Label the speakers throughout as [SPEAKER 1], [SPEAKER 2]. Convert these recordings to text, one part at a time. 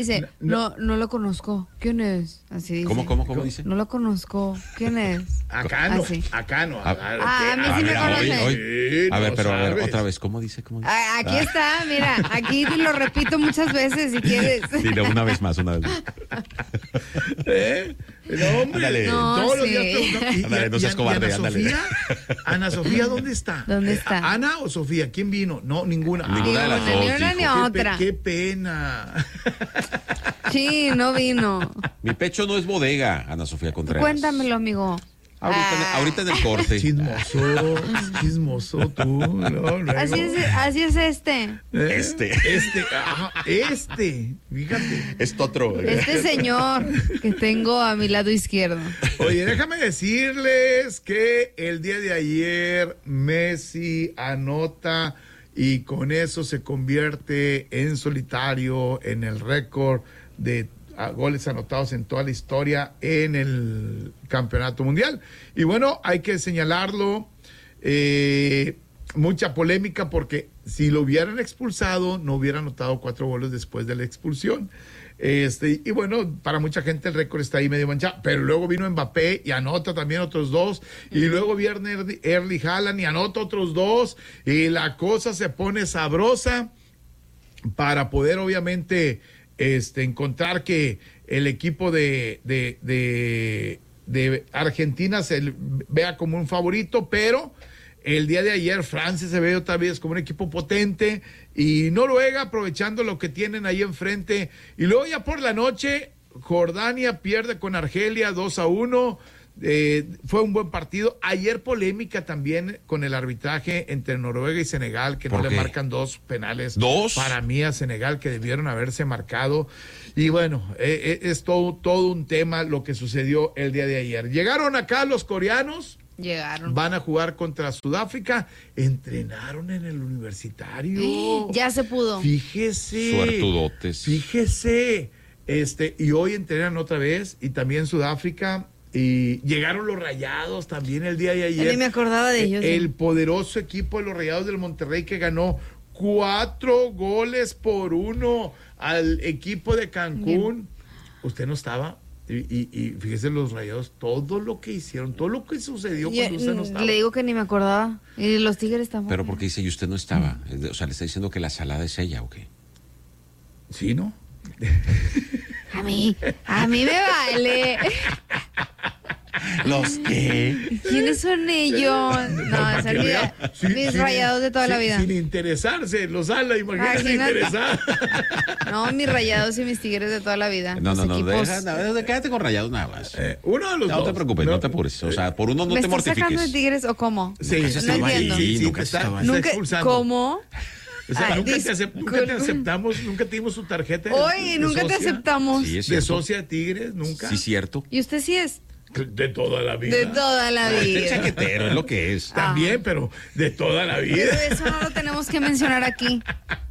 [SPEAKER 1] Dice, no lo conozco. ¿Quién es? Así dice.
[SPEAKER 2] ¿Cómo dice?
[SPEAKER 1] No lo conozco. ¿Quién es?
[SPEAKER 3] Acá no,
[SPEAKER 1] Así.
[SPEAKER 3] acá no.
[SPEAKER 1] A mí sí me conoce.
[SPEAKER 2] A ver,
[SPEAKER 3] no
[SPEAKER 2] pero a ver,
[SPEAKER 3] sabes.
[SPEAKER 2] otra vez, ¿cómo dice?
[SPEAKER 1] Aquí está, mira, aquí lo repito muchas veces si quieres.
[SPEAKER 2] Sí, no, una vez más.
[SPEAKER 3] No, hombre,
[SPEAKER 2] Ándale.
[SPEAKER 3] todos los
[SPEAKER 1] Sí.
[SPEAKER 3] días preguntamos.
[SPEAKER 2] Ándale, no seas cobarde, ándale.
[SPEAKER 3] Ana Sofía, ¿dónde está?
[SPEAKER 1] ¿Dónde está?
[SPEAKER 3] ¿Ana o Sofía? ¿Quién vino? No, ninguna.
[SPEAKER 2] Ninguna de las
[SPEAKER 1] Ni
[SPEAKER 2] dos,
[SPEAKER 1] una ni
[SPEAKER 2] hijo.
[SPEAKER 1] otra.
[SPEAKER 3] Qué pena.
[SPEAKER 1] Sí, no vino.
[SPEAKER 2] Mi pecho no es bodega, Ana Sofía Contreras.
[SPEAKER 1] Cuéntamelo, amigo.
[SPEAKER 2] Ahorita en el corte.
[SPEAKER 3] Chismoso tú. No, luego.
[SPEAKER 1] Así es este.
[SPEAKER 3] Fíjate.
[SPEAKER 2] Es otro.
[SPEAKER 1] Este señor que tengo a mi lado izquierdo.
[SPEAKER 3] Oye, déjame decirles que el día de ayer Messi anota y con eso se convierte en solitario en el récord de goles anotados en toda la historia en el campeonato mundial. Y bueno, hay que señalarlo, mucha polémica porque si lo hubieran expulsado no hubiera anotado 4 goles después de la expulsión. Y bueno, para mucha gente el récord está ahí medio manchado, pero luego vino Mbappé y anota también otros 2, y luego viene Erling Haaland y anota otros 2, y la cosa se pone sabrosa para poder obviamente encontrar que el equipo de Argentina se vea como un favorito, pero el día de ayer Francia se ve otra vez como un equipo potente, y Noruega aprovechando lo que tienen ahí enfrente, y luego ya por la noche Jordania pierde con Argelia 2-1. Fue un buen partido. Ayer polémica también con el arbitraje entre Noruega y Senegal, que no le marcan 2 penales.
[SPEAKER 2] ¿2?
[SPEAKER 3] Para mí a Senegal, que debieron haberse marcado. Y bueno, es todo un tema lo que sucedió el día de ayer. Llegaron acá los coreanos.
[SPEAKER 1] Llegaron.
[SPEAKER 3] Van a jugar contra Sudáfrica. Entrenaron en el universitario.
[SPEAKER 1] Ya se pudo.
[SPEAKER 3] Fíjese.
[SPEAKER 2] Suertudotes.
[SPEAKER 3] Fíjese. Y hoy entrenan otra vez, y también Sudáfrica. Y llegaron los Rayados también el día de ayer.
[SPEAKER 1] Ni me acordaba de ellos.
[SPEAKER 3] El poderoso equipo de los Rayados del Monterrey, que ganó 4-1 al equipo de Cancún. Bien. Usted no estaba. Y fíjese, los Rayados, todo lo que hicieron, todo lo que sucedió cuando usted no estaba.
[SPEAKER 1] Le digo que ni me acordaba. Y los Tigres tampoco.
[SPEAKER 2] Pero porque dice, y usted no estaba. O sea, le está diciendo que la salada es ella, ¿o qué?
[SPEAKER 3] Sí, ¿no?
[SPEAKER 1] A mí me vale.
[SPEAKER 2] ¿Los qué?
[SPEAKER 1] ¿Quiénes son ellos? No, sería mis Rayados de toda la vida.
[SPEAKER 3] Sin interesarse, los ala, imagínate interesar.
[SPEAKER 1] No, mis Rayados y mis Tigres de toda la vida.
[SPEAKER 2] No, quédate con Rayados nada más.
[SPEAKER 3] Uno de los dos.
[SPEAKER 2] No te preocupes, no te apures. O sea, por uno no te mortifiques.
[SPEAKER 1] ¿Me estás sacando de Tigres o cómo?
[SPEAKER 3] Sí,
[SPEAKER 1] no entiendo.
[SPEAKER 2] Nunca estaba.
[SPEAKER 1] ¿Cómo?
[SPEAKER 3] O sea, nunca te aceptamos, nunca te dimos su tarjeta.
[SPEAKER 1] Oye, nunca te aceptamos.
[SPEAKER 2] Sí,
[SPEAKER 3] de socia de Tigres, nunca.
[SPEAKER 2] Sí, cierto.
[SPEAKER 1] ¿Y usted sí es?
[SPEAKER 3] De toda la vida.
[SPEAKER 1] De toda la vida.
[SPEAKER 2] Este chaquetero es lo que es.
[SPEAKER 3] También, pero de toda la vida.
[SPEAKER 1] Pero eso no lo tenemos que mencionar aquí.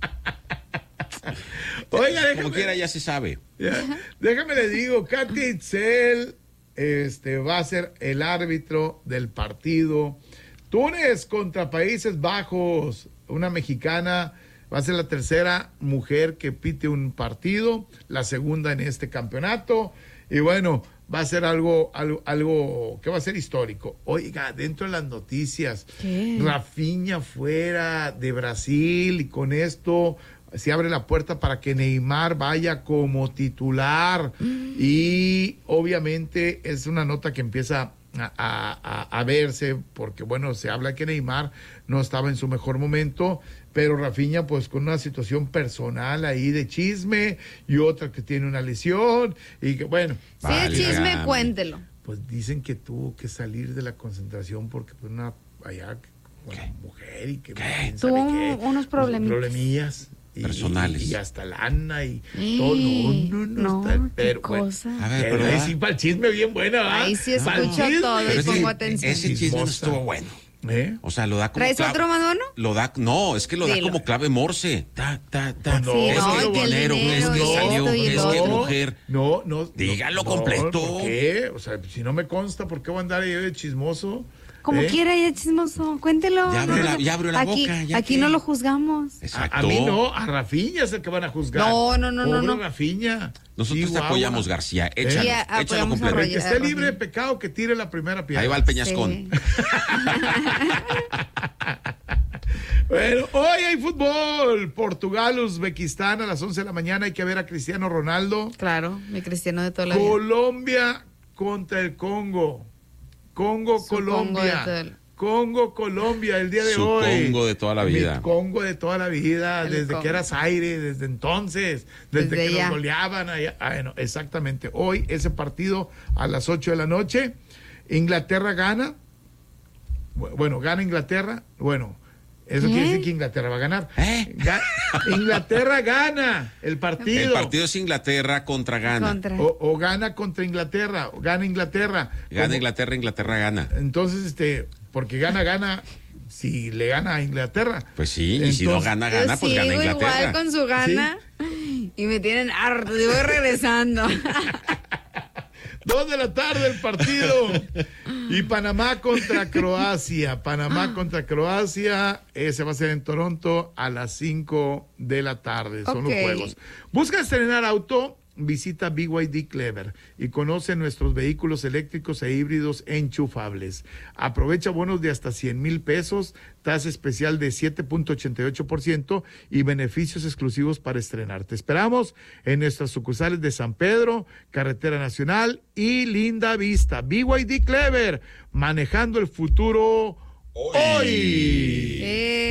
[SPEAKER 3] Oiga, déjame.
[SPEAKER 2] Como quiera, ya se sabe.
[SPEAKER 3] Déjame le digo, Katy Itzel va a ser el árbitro del partido Túnez contra Países Bajos. Una mexicana va a ser la tercera mujer que pite un partido, la segunda en este campeonato. Y bueno, va a ser algo que va a ser histórico. Oiga, dentro de las noticias,
[SPEAKER 1] ¿qué?
[SPEAKER 3] Rafinha fuera de Brasil, y con esto se abre la puerta para que Neymar vaya como titular. Y obviamente es una nota que empieza a verse, porque bueno, se habla que Neymar no estaba en su mejor momento, pero Rafinha pues con una situación personal ahí de chisme, y otra que tiene una lesión, y que bueno.
[SPEAKER 1] Sí, el chisme, cuéntelo.
[SPEAKER 3] Pues dicen que tuvo que salir de la concentración porque pues una allá con la mujer, y que
[SPEAKER 1] tuvo unos problemillas
[SPEAKER 2] personales
[SPEAKER 3] y hasta lana y todo. No está, pero
[SPEAKER 1] cosa.
[SPEAKER 3] Bueno,
[SPEAKER 2] a ver,
[SPEAKER 3] pero ahí sí para el chisme bien buena, ¿verdad?
[SPEAKER 1] Ahí sí escucho todo y pongo atención.
[SPEAKER 2] Ese chisme no estuvo bueno. O sea, lo da como
[SPEAKER 1] ¿traes otro más bueno?
[SPEAKER 2] Es que lo da como clave Morse.
[SPEAKER 3] No,
[SPEAKER 1] sí,
[SPEAKER 2] es que
[SPEAKER 1] que el
[SPEAKER 2] dinero, es que salió, es que mujer.
[SPEAKER 3] No.
[SPEAKER 2] Dígalo completo.
[SPEAKER 3] ¿Por qué? O sea, si no me consta, ¿por qué voy a andar yo de chismoso?
[SPEAKER 1] Como quiera, ya chismoso, cuéntelo.
[SPEAKER 2] Ya abrió la
[SPEAKER 1] aquí,
[SPEAKER 2] boca.
[SPEAKER 1] Aquí no lo juzgamos.
[SPEAKER 2] Exacto.
[SPEAKER 3] A mí no, a Rafinha es el que van a juzgar.
[SPEAKER 1] No.
[SPEAKER 3] Pobre Rafinha.
[SPEAKER 2] Nosotros te apoyamos, García. Échalo,
[SPEAKER 1] Sí,
[SPEAKER 2] échalo
[SPEAKER 1] apoyamos a
[SPEAKER 2] completo.
[SPEAKER 3] El que esté libre de pecado, que tire la primera piedra.
[SPEAKER 2] Ahí va el Peñascón.
[SPEAKER 1] Sí.
[SPEAKER 3] Bueno, hoy hay fútbol. Portugal, Uzbekistán a las 11 de la mañana. Hay que ver a Cristiano Ronaldo.
[SPEAKER 1] Claro, mi cristiano de toda la vida.
[SPEAKER 3] Colombia contra el Congo. Congo,
[SPEAKER 1] Su
[SPEAKER 3] Colombia. Congo, Colombia, el día de
[SPEAKER 2] Su
[SPEAKER 3] hoy.
[SPEAKER 2] Congo de toda la vida.
[SPEAKER 3] Mi Congo de toda la vida,
[SPEAKER 1] El
[SPEAKER 3] desde
[SPEAKER 1] Congo.
[SPEAKER 3] que eras aire, desde entonces, desde que
[SPEAKER 1] allá.
[SPEAKER 3] nos goleaban allá. Bueno, exactamente. Hoy ese partido a las 8 de la noche. Inglaterra gana. Bueno, gana Inglaterra. Bueno, eso quiere decir que Inglaterra va a ganar. Inglaterra gana el partido.
[SPEAKER 2] El partido es Inglaterra contra Ghana.
[SPEAKER 3] O gana contra Inglaterra, o gana Inglaterra.
[SPEAKER 2] Gana Inglaterra, Inglaterra gana.
[SPEAKER 3] Entonces, porque gana, si le gana a Inglaterra.
[SPEAKER 2] Pues sí,
[SPEAKER 3] entonces,
[SPEAKER 2] y si no gana, pues gana Inglaterra.
[SPEAKER 1] Igual con su gana. ¿Sí? Y me tienen harto, yo voy regresando.
[SPEAKER 3] 2 de la tarde el partido. Y Panamá contra Croacia. Ese va a ser en Toronto a las 5 de la tarde. Son los juegos. Busca estrenar auto. Visita BYD Clever y conoce nuestros vehículos eléctricos e híbridos enchufables. Aprovecha bonos de hasta 100,000 pesos, tasa especial de 7.88% y beneficios exclusivos para estrenar. Te esperamos en nuestras sucursales de San Pedro, Carretera Nacional y Linda Vista. BYD Clever, manejando el futuro hoy.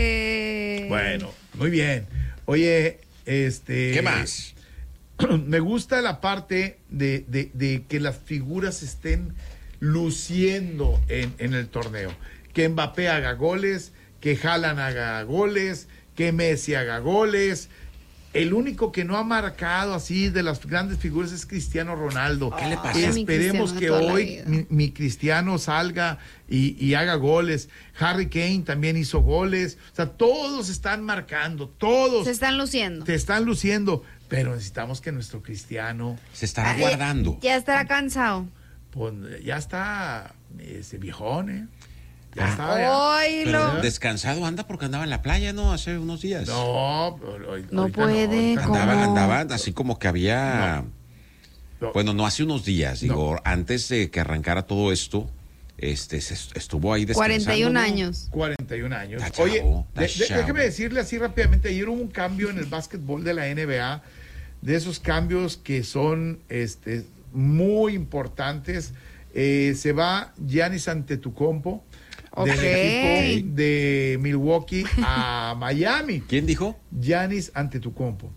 [SPEAKER 3] Bueno, muy bien. Oye,
[SPEAKER 2] ¿qué más?
[SPEAKER 3] Me gusta la parte de que las figuras estén luciendo en el torneo. Que Mbappé haga goles, que Haaland haga goles, que Messi haga goles. El único que no ha marcado así de las grandes figuras es Cristiano Ronaldo.
[SPEAKER 2] ¿Qué le pasa?
[SPEAKER 3] Esperemos que hoy mi Cristiano salga y haga goles. Harry Kane también hizo goles. O sea, todos están marcando, todos.
[SPEAKER 1] Se están luciendo.
[SPEAKER 3] Te están luciendo. Pero necesitamos que nuestro Cristiano
[SPEAKER 2] se estará guardando.
[SPEAKER 1] Ya estará cansado.
[SPEAKER 3] Pues ya está viejón, ¿eh? Ya está.
[SPEAKER 2] Pero descansado anda porque andaba en la playa, ¿no? Hace unos días.
[SPEAKER 3] No,
[SPEAKER 1] no puede.
[SPEAKER 3] No,
[SPEAKER 2] andaba así como que había. No. Bueno, no hace unos días, digo, antes de que arrancara todo esto. Estuvo ahí descansando.
[SPEAKER 1] 41 años.
[SPEAKER 3] 41 años.
[SPEAKER 2] Chavo,
[SPEAKER 3] oye, déjeme decirle así rápidamente, ayer hubo un cambio en el básquetbol de la NBA, de esos cambios que son muy importantes. Se va Giannis Antetokounmpo del equipo de Milwaukee a Miami.
[SPEAKER 2] ¿Quién dijo?
[SPEAKER 3] Giannis Antetokounmpo.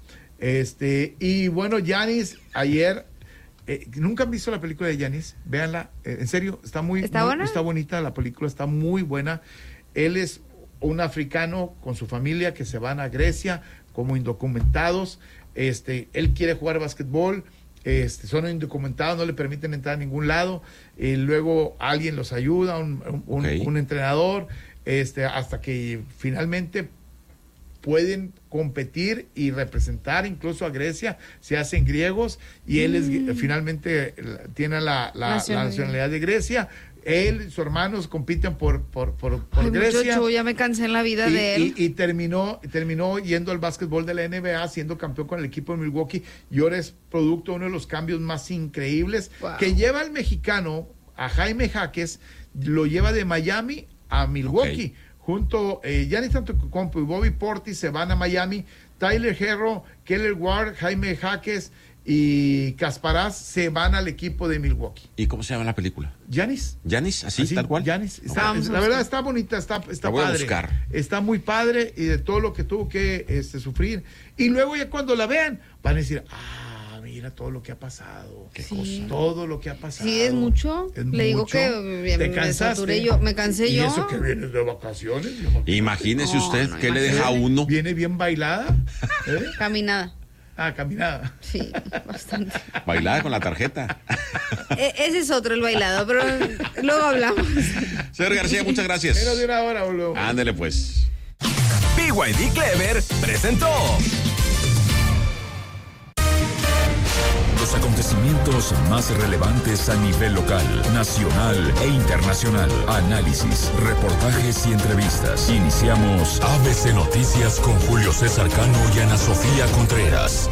[SPEAKER 3] Y bueno, Giannis ayer... ¿Nunca han visto la película de Giannis? Véanla, en serio, ¿Está buena? Está bonita, la película está muy buena. Él es un africano con su familia que se van a Grecia como indocumentados. Él quiere jugar básquetbol, son indocumentados, no le permiten entrar a ningún lado. Luego alguien los ayuda, un entrenador, hasta que finalmente pueden competir y representar incluso a Grecia, se hacen griegos y él finalmente tiene la nacionalidad de Grecia. Él y sus hermanos compiten por Grecia.
[SPEAKER 1] Mucho, ya me cansé en la vida de él.
[SPEAKER 3] Y terminó yendo al básquetbol de la NBA, siendo campeón con el equipo de Milwaukee, y ahora es producto de uno de los cambios más increíbles que lleva al mexicano, a Jaime Jaques, lo lleva de Miami a Milwaukee. Junto Giannis Antetokounmpo y Bobby Portis se van a Miami. Tyler Herro, Keller Ward, Jaime Jaques y Kasparás se van al equipo de Milwaukee.
[SPEAKER 2] ¿Y cómo se llama la película?
[SPEAKER 3] Giannis.
[SPEAKER 2] ¿Giannis? ¿Así tal cual?
[SPEAKER 3] Giannis. La verdad está bonita, está
[SPEAKER 2] la voy
[SPEAKER 3] padre.
[SPEAKER 2] A buscar.
[SPEAKER 3] Está muy padre y de todo lo que tuvo que sufrir. Y luego ya cuando la vean van a decir, mira todo lo que ha pasado.
[SPEAKER 2] Qué cosa.
[SPEAKER 3] Todo lo que ha pasado.
[SPEAKER 1] Sí, es mucho. Le digo que
[SPEAKER 3] me saturé
[SPEAKER 1] yo, me cansé yo.
[SPEAKER 3] Y eso que vienes de vacaciones.
[SPEAKER 2] Imagínese usted que le deja a uno.
[SPEAKER 3] Viene bien bailada.
[SPEAKER 1] Caminada.
[SPEAKER 3] Caminada.
[SPEAKER 1] Sí, bastante.
[SPEAKER 2] Bailada con la tarjeta.
[SPEAKER 1] Ese es otro, el bailado, pero luego hablamos.
[SPEAKER 2] Señor García, muchas gracias.
[SPEAKER 3] Menos de una hora, boludo.
[SPEAKER 2] Ándele pues.
[SPEAKER 4] BYD Clever presentó los acontecimientos
[SPEAKER 5] acontecimientos más relevantes a nivel local, nacional e internacional. Análisis, reportajes y entrevistas. Iniciamos ABC Noticias con Julio César Cano y Ana Sofía Contreras.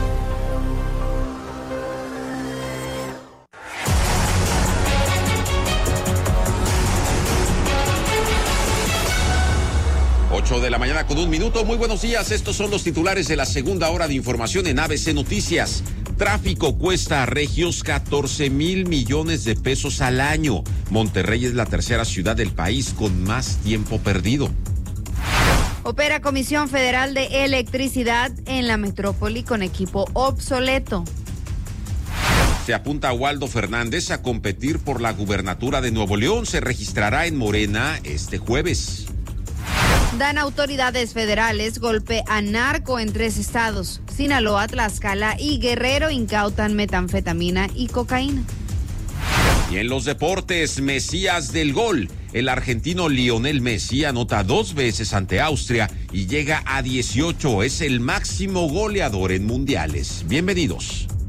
[SPEAKER 2] De la mañana con 1 minuto. Muy buenos días. Estos son los titulares de la segunda hora de información en ABC Noticias. Tráfico cuesta a regios 14,000 millones de pesos al año. Monterrey es la tercera ciudad del país con más tiempo perdido.
[SPEAKER 1] Opera Comisión Federal de Electricidad en la metrópoli con equipo obsoleto.
[SPEAKER 2] Se apunta a Waldo Fernández a competir por la gubernatura de Nuevo León. Se registrará en Morena este jueves.
[SPEAKER 1] Dan autoridades federales golpe a narco en 3 estados. Sinaloa, Tlaxcala y Guerrero incautan metanfetamina y cocaína.
[SPEAKER 2] Y en los deportes, Mesías del gol. El argentino Lionel Messi anota 2 veces ante Austria y llega a 18. Es el máximo goleador en mundiales. Bienvenidos.